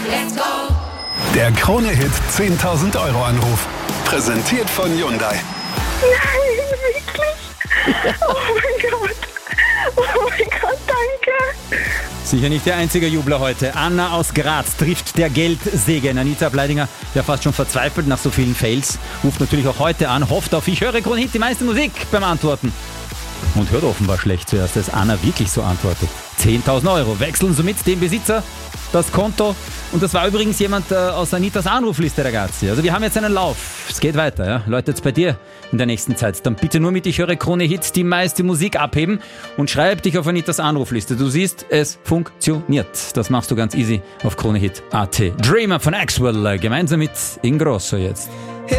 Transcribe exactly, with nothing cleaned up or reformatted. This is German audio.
Let's go! Der Krone-Hit zehntausend Euro Anruf. Präsentiert von Hyundai. Nein, wirklich? Oh mein Gott. Oh mein Gott, danke. Sicher nicht der einzige Jubler heute. Anna aus Graz trifft der Geldsegen. Anita Bleidinger, ja fast schon verzweifelt nach so vielen Fails, ruft natürlich auch heute an, hofft auf Ich höre Krone-Hit, die meiste Musik beim Antworten. Und hört offenbar schlecht zuerst, dass Anna wirklich so antwortet. zehntausend Euro wechseln somit dem Besitzer das Konto. Und das war übrigens jemand äh, aus Anitas Anrufliste, ragazzi. Also wir haben jetzt einen Lauf. Es geht weiter, ja. Läutet's bei dir in der nächsten Zeit. Dann bitte nur mit Ich höre Krone-Hit die meiste Musik abheben und schreib dich auf Anitas Anrufliste. Du siehst, es funktioniert. Das machst du ganz easy auf Kronehit punkt at. Dreamer von Axwell, gemeinsam mit Ingrosso jetzt.